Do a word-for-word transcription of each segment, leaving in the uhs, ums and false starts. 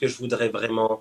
que je voudrais vraiment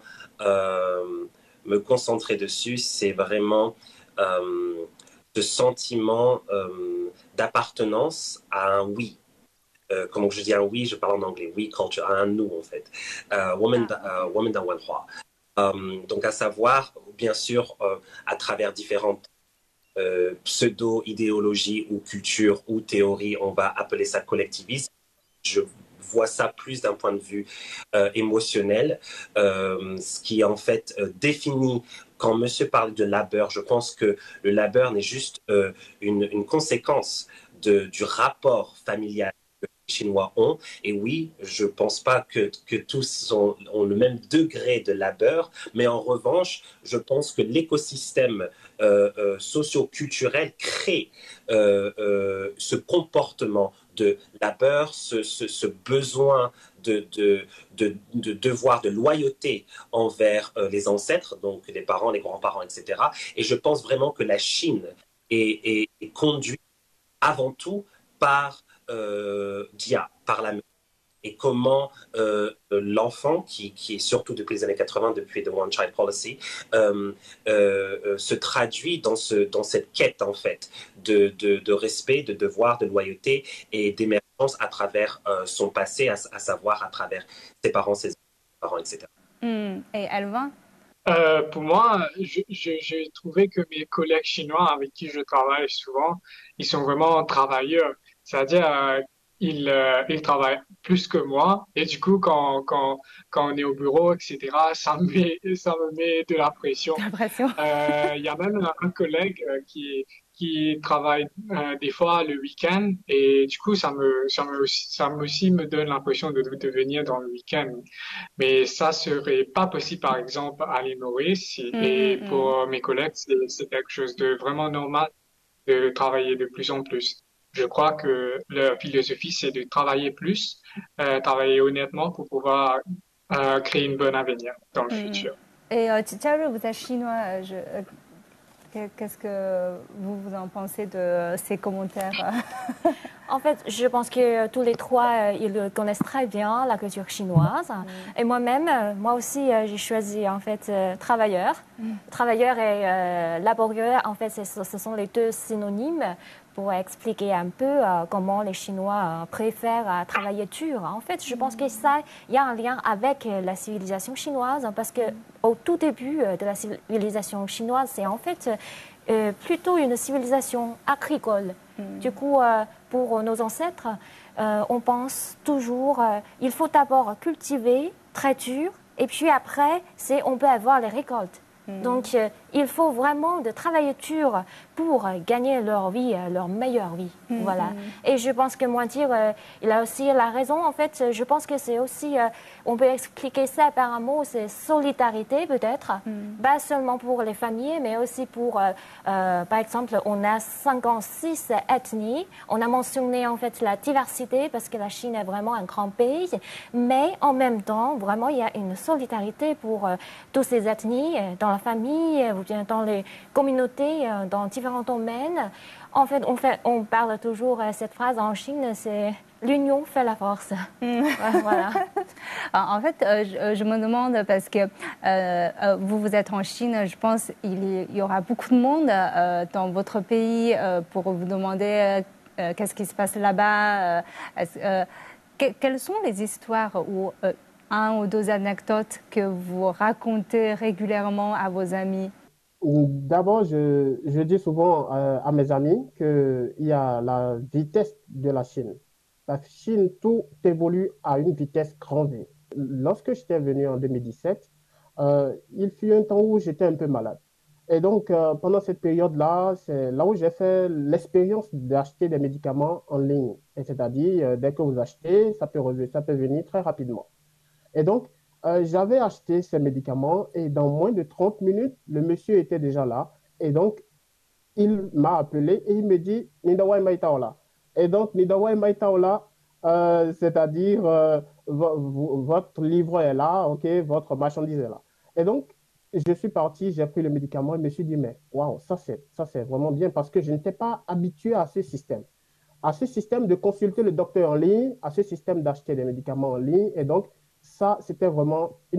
euh, me concentrer dessus, c'est vraiment euh, ce sentiment euh, d'appartenance à un oui. Euh, comment je dis un oui, je parle en anglais, oui culture, à un nous en fait. Euh, woman, Ah, da- ok. euh, woman da Wanhua. Euh, donc à savoir, bien sûr, euh, à travers différentes euh, pseudo-idéologies ou cultures ou théories, on va appeler ça collectivisme. Je vois ça plus d'un point de vue euh, émotionnel, euh, ce qui en fait euh, définit quand monsieur parle de labeur, je pense que le labeur n'est juste euh, une, une, conséquence de, du rapport familial que les Chinois ont. Et oui, je ne pense pas que, que tous ont, ont, le même degré de labeur, mais en revanche, je pense que l'écosystème euh, euh, socio-culturel crée euh, euh, ce comportement de labeur, ce, ce, ce besoin de, de, de, de, devoir de loyauté envers euh, les ancêtres, donc les parents, les grands-parents, et cetera. Et je pense vraiment que la Chine est, est, est conduite avant tout par euh, Dia, par la et comment euh, l'enfant, qui, qui est surtout depuis les années quatre-vingts, depuis The One Child Policy, euh, euh, euh, se traduit dans, ce, dans cette quête, en fait, de, de, de respect, de devoir, de loyauté et d'émergence à travers euh, son passé, à, à, savoir à travers ses parents, ses parents, et cetera. Hmm. Et Elvin? Euh, pour moi, je- je- j'ai trouvé que mes collègues chinois avec qui je travaille souvent, ils sont vraiment travailleurs. C'est-à-dire, euh, ils, euh, ils travaillent plus que moi. Et du coup, quand, quand, quand on est au bureau, et cetera, ça me met, ça me met de la pression. J'ai l'impression. Euh, Il y a même un, un collègue euh, qui, qui travaille euh, des fois le week-end et du coup, ça me, ça me, ça me aussi me donne l'impression de, de venir dans le week-end. Mais ça serait pas possible, par exemple, à l'île Maurice. Hmm, Et hmm. pour mes collègues, c'est c'est quelque chose de vraiment normal de travailler de plus en plus. Je crois que leur philosophie, c'est de travailler plus, euh, travailler honnêtement pour pouvoir euh, créer une bonne avenir dans le Hmm. futur. Et euh, Chicharu, vous êtes chinois. euh, je, euh, Qu'est-ce que vous, vous en pensez de ces commentaires? En fait, je pense que tous les trois, euh, ils connaissent très bien la culture chinoise. Mm. Et moi-même, euh, moi aussi, euh, j'ai choisi en fait euh, travailleur. Mm. Travailleur et euh, laborieux, en fait, ce sont les deux synonymes pour expliquer un peu euh, comment les Chinois euh, préfèrent euh, travailler dur. En fait, je pense que ça, il y a un lien avec euh, la civilisation chinoise, parce que au tout début euh, de la civilisation chinoise, c'est en fait euh, plutôt une civilisation agricole. Mm. Du coup, euh, pour nos ancêtres, euh, on pense toujours euh, il faut d'abord cultiver très dur, et puis après, c'est on peut avoir les récoltes. Mm. Donc, euh, il faut vraiment de travailler dur pour euh, gagner leur vie, euh, leur meilleure vie. Mm. Voilà. Et je pense que Mointir, euh, il a aussi la raison. En fait, je pense que c'est aussi, euh, on peut expliquer ça par un mot, c'est solidarité peut-être. Mm. Pas seulement pour les familles, mais aussi pour, euh, euh, par exemple, on a cinquante-six ethnies. On a mentionné en fait la diversité parce que la Chine est vraiment un grand pays. Mais en même temps, vraiment, il y a une solidarité pour euh, toutes ces ethnies dans la famille ou bien dans les communautés, dans différents domaines. En fait, on, fait, on parle toujours cette phrase en Chine, c'est l'union fait la force. Mm. Voilà. En fait, euh, je, je me demande parce que euh, vous, vous êtes en Chine, je pense qu'il y aura beaucoup de monde euh, dans votre pays euh, pour vous demander euh, qu'est-ce qui se passe là-bas. Euh, euh, que, quelles sont les histoires ou euh, un ou deux anecdotes que vous racontez régulièrement à vos amis? D'abord, je, je dis souvent euh, à mes amis qu'il y a la vitesse de la Chine. La Chine, tout évolue à une vitesse grand V. Lorsque j'étais venu en deux mille dix-sept, euh, il fut un temps où j'étais un peu malade. Et donc, euh, pendant cette période-là, c'est là où j'ai fait l'expérience d'acheter des médicaments en ligne. Et c'est-à-dire, euh, dès que vous achetez, ça peut, revenir, ça peut venir très rapidement. Et donc, euh, j'avais acheté ces médicaments et dans moins de trente minutes, le monsieur était déjà là. Et donc, il m'a appelé et il me dit Nidawai Maitaola. Et donc, Nidawai Maitaola, euh, c'est-à-dire euh, vo votre livre est là, ok, votre marchandise est là. Et donc, je suis parti, j'ai pris le médicament et me suis dit, mais waouh, ça c'est ça c'est vraiment bien parce que je n'étais pas habitué à ce système. À ce système de consulter le docteur en ligne, à ce système d'acheter des médicaments en ligne. Et donc, ça, c'était vraiment une